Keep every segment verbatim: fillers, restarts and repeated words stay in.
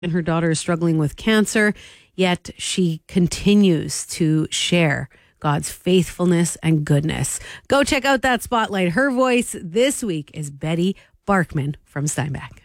and her daughter is struggling with cancer, yet she continues to share God's faithfulness and goodness. Go check out that spotlight. Her voice this week is Betty Barkman from Steinbach.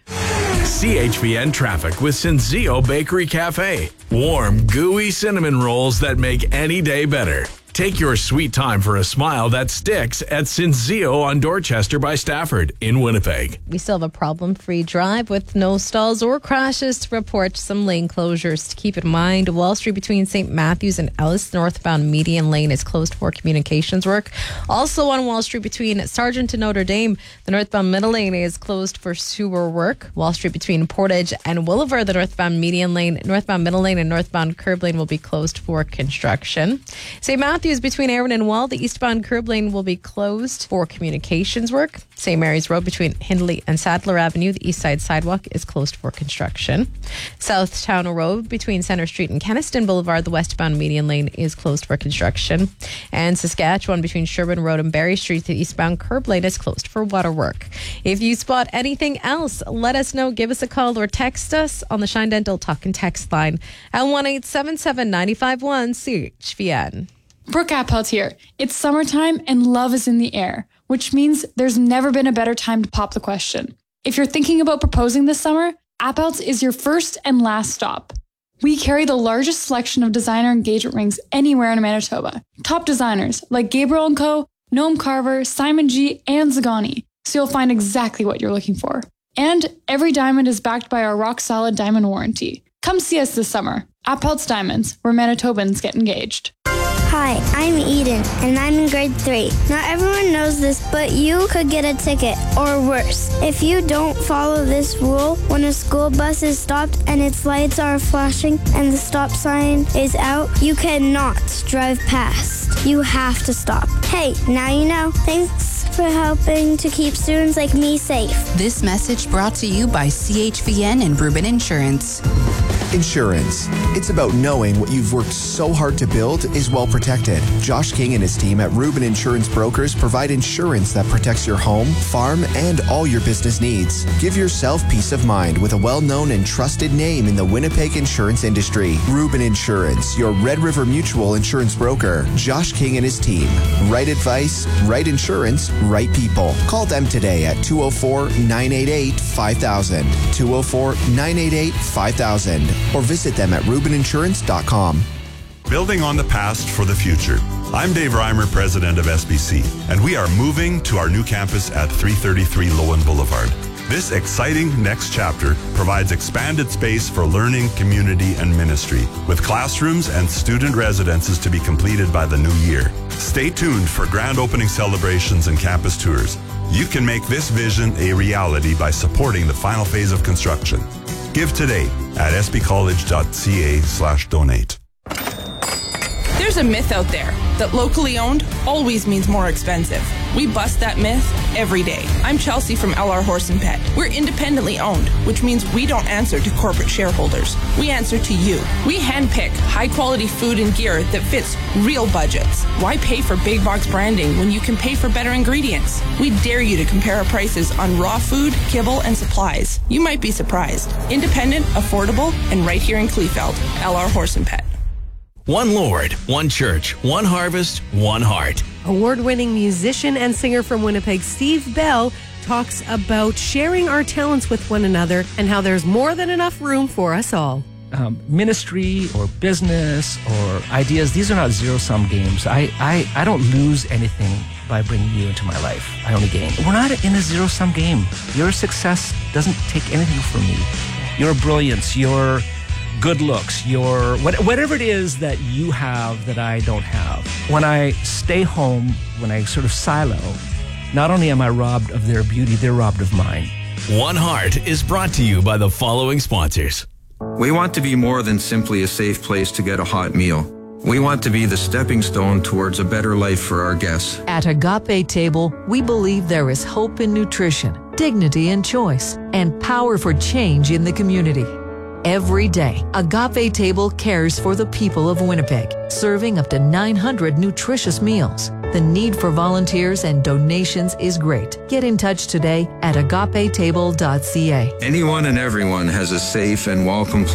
C H V N traffic with Senzio Bakery Cafe. Warm, gooey cinnamon rolls that make any day better. Take your sweet time for a smile that sticks at Senzio on Dorchester by Stafford in Winnipeg. We still have a problem-free drive with no stalls or crashes to report. Some lane closures to keep in mind. Wall Street between Saint Matthews and Ellis, northbound median lane is closed for communications work. Also on Wall Street between Sargent and Notre Dame, the northbound middle lane is closed for sewer work. Wall Street between Portage and Williver, the northbound median lane, northbound middle lane and northbound curb lane will be closed for construction. Saint Matthews between Erin and Wall, the eastbound curb lane will be closed for communications work. Saint Mary's Road between Hindley and Sadler Avenue, the east side sidewalk is closed for construction. South Town Road between Centre Street and Kenniston Boulevard, the westbound median lane is closed for construction. And Saskatchewan between Sherburne Road and Berry Street, the eastbound curb lane is closed for water work. If you spot anything else, let us know. Give us a call or text us on the Shine Dental Talk and Text line at one eight seven seven, nine five one, C H V N. Brooke Appelt here. It's summertime and love is in the air, which means there's never been a better time to pop the question. If you're thinking about proposing this summer, Appelt's is your first and last stop. We carry the largest selection of designer engagement rings anywhere in Manitoba. Top designers like Gabriel and Co., Noam Carver, Simon G., and Zagani, so you'll find exactly what you're looking for. And every diamond is backed by our rock-solid diamond warranty. Come see us this summer. Appelt's Diamonds, where Manitobans get engaged. Hi, I'm Eden, and I'm in grade three. Not everyone knows this, but you could get a ticket, or worse. If you don't follow this rule, when a school bus is stopped and its lights are flashing and the stop sign is out, you cannot drive past. You have to stop. Hey, now you know. Thanks for helping to keep students like me safe. This message brought to you by C H V N and Rubin Insurance. Insurance. It's about knowing what you've worked so hard to build is well protected. Josh King and his team at Rubin Insurance Brokers provide insurance that protects your home, farm, and all your business needs. Give yourself peace of mind with a well-known and trusted name in the Winnipeg insurance industry. Rubin Insurance, your Red River Mutual insurance broker. Josh King and his team. Right advice, right insurance, right people. Call them today at two oh four, nine eight eight, five thousand. two oh four, nine eight eight, five thousand. Or visit them at rubin insurance dot com. Building on the past for the future. I'm Dave Reimer, president of S B C, and we are moving to our new campus at three thirty-three Lowen Boulevard. This exciting next chapter provides expanded space for learning, community, and ministry, with classrooms and student residences to be completed by the new year. Stay tuned for grand opening celebrations and campus tours. You can make this vision a reality by supporting the final phase of construction. Give today at sbcollege.ca slash donate. There's a myth out there that locally owned always means more expensive. We bust that myth every day. I'm Chelsea from L R Horse and Pet. We're independently owned, which means we don't answer to corporate shareholders. We answer to you. We handpick high-quality food and gear that fits real budgets. Why pay for big box branding when you can pay for better ingredients? We dare you to compare our prices on raw food, kibble, and supplies. You might be surprised. Independent, affordable, and right here in Kleefeld. L R Horse and Pet. One Lord, one church, one harvest, one heart. Award-winning musician and singer from Winnipeg, Steve Bell, talks about sharing our talents with one another and how there's more than enough room for us all. Um, ministry or business or ideas, these are not zero-sum games. I, I, I don't lose anything by bringing you into my life. I only gain. We're not in a zero-sum game. Your success doesn't take anything from me. Your brilliance, your good looks, your what, whatever it is that you have that I don't have. When I stay home, when I sort of silo, not only am I robbed of their beauty, they're robbed of mine. One Heart is brought to you by the following sponsors. We want to be more than simply a safe place to get a hot meal. We want to be the stepping stone towards a better life for our guests. At Agape Table, we believe there is hope in nutrition, dignity in choice, and power for change in the community. Every day, Agape Table cares for the people of Winnipeg, serving up to nine hundred nutritious meals. The need for volunteers and donations is great. Get in touch today at agape table dot c a. Anyone and everyone has a safe and welcome